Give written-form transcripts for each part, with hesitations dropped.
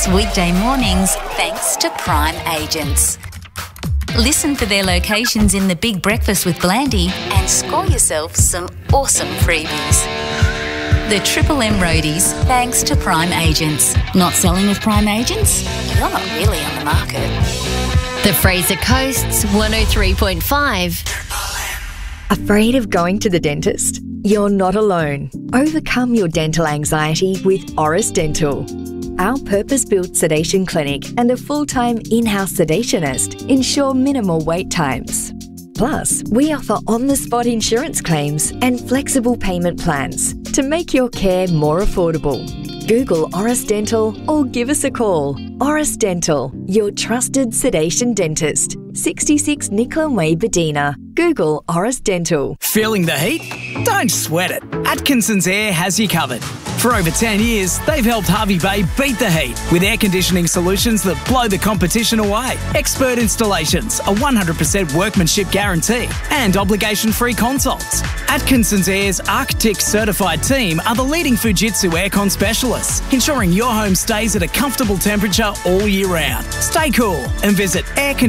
Breakfast weekday mornings thanks to Prime Agents. Listen for their locations in the Big Breakfast with Blandy and score yourself some awesome freebies. The Triple M Roadies, thanks to Prime Agents. Not selling with Prime Agents? You're not really on the market. The Fraser Coast's 103.5. Afraid of going to the dentist? You're not alone. Overcome your dental anxiety with Oris Dental. Our purpose-built sedation clinic and a full-time in-house sedationist ensure minimal wait times. Plus, we offer on-the-spot insurance claims and flexible payment plans to make your care more affordable. Google Oris Dental or give us a call. Oris Dental, your trusted sedation dentist. 66 Nicklin Way, Bedina. Google Oris Dental. Feeling the heat? Don't sweat it. Atkinson's Air has you covered. For over 10 years, they've helped Hervey Bay beat the heat with air conditioning solutions that blow the competition away. Expert installations, a 100% workmanship guarantee, and obligation-free consults. Atkinson's Air's Arctic certified team are the leading Fujitsu aircon specialists, ensuring your home stays at a comfortable temperature all year round. Stay cool and visit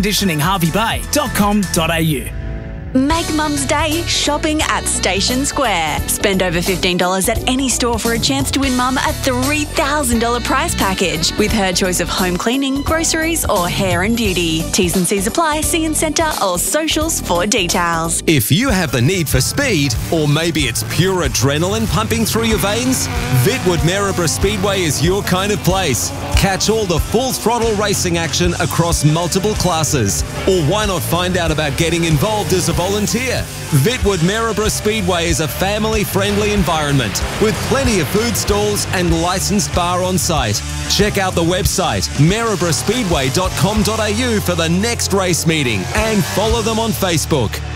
airconditioningharveybay.com.au. Make Mum's Day shopping at Station Square. Spend over $15 at any store for a chance to win Mum a $3,000 prize package with her choice of home cleaning, groceries or hair and beauty. T's and C's apply. See in centre or socials for details. If you have the need for speed, or maybe it's pure adrenaline pumping through your veins, Vittwood Maryborough Speedway is your kind of place. Catch all the full throttle racing action across multiple classes. Or why not find out about getting involved as a volunteer? Vittwood Maryborough Speedway is a family-friendly environment with plenty of food stalls and licensed bar on site. Check out the website maryboroughspeedway.com.au for the next race meeting and follow them on Facebook.